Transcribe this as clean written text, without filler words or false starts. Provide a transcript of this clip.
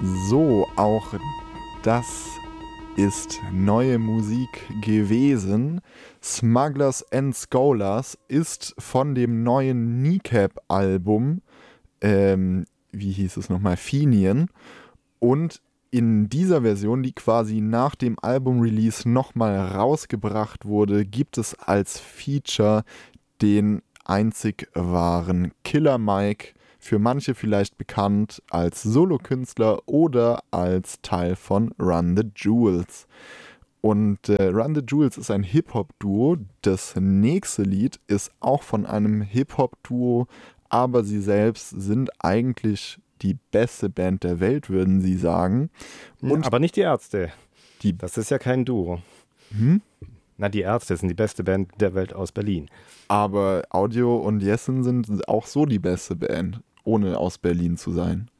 So, auch das ist neue Musik gewesen. Smugglers and Scholars ist von dem neuen Kneecap-Album, wie hieß es nochmal, Fenian. Und in dieser Version, die quasi nach dem Album-Release nochmal rausgebracht wurde, gibt es als Feature den einzig wahren Killer Mike, für manche vielleicht bekannt als Solokünstler oder als Teil von Run the Jewels. Und Run the Jewels ist ein Hip-Hop-Duo. Das nächste Lied ist auch von einem Hip-Hop-Duo, aber sie selbst sind eigentlich die beste Band der Welt, würden sie sagen. Und aber nicht die Ärzte. Die Das ist ja kein Duo. Na, die Ärzte sind die beste Band der Welt aus Berlin. Aber Audio und Jessen sind auch so die beste Band, ohne aus Berlin zu sein.